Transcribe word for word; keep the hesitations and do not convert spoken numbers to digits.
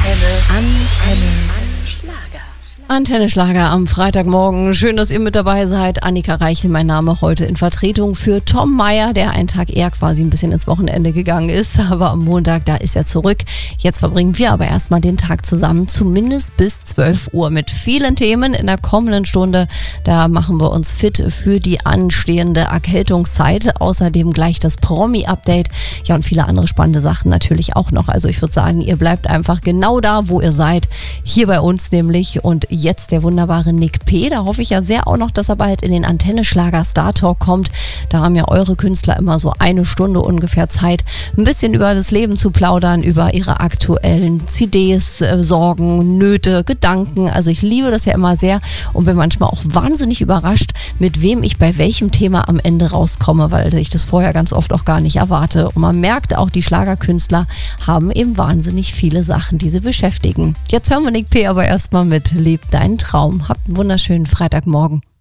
Antenne Schlager. Antenne Schlager am Freitagmorgen. Schön, dass ihr mit dabei seid. Annika Reichel, mein Name, heute in Vertretung für Tom Meyer, der einen Tag eher quasi ein bisschen ins Wochenende gegangen ist. Aber am Montag, da ist er zurück. Jetzt verbringen wir aber erstmal den Tag zusammen, zumindest bis zwölf Uhr mit vielen Themen in der kommenden Stunde. Da machen wir uns fit für die anstehende Erkältungszeit. Außerdem gleich das Promi-Update. Ja, und viele andere spannende Sachen natürlich auch noch. Also ich würde sagen, ihr bleibt einfach genau da, wo ihr seid. Hier bei uns nämlich. Und jetzt der wunderbare Nick P. Da hoffe ich ja sehr auch noch, dass er bald in den Antenne Schlager Star Talk kommt. Da haben ja eure Künstler immer so eine Stunde ungefähr Zeit, ein bisschen über das Leben zu plaudern, über ihre aktuellen C Ds, äh, Sorgen, Nöte, Gedanken. Also ich liebe das ja immer sehr und bin manchmal auch wahnsinnig überrascht, mit wem ich bei welchem Thema am Ende rauskomme, weil ich das vorher ganz oft auch gar nicht erwarte. Und man merkt auch, die Schlagerkünstler haben eben wahnsinnig viele Sachen, die sie beschäftigen. Jetzt hören wir Nick P. aber erstmal mit Leb deinen Traum. Habt einen wunderschönen Freitagmorgen.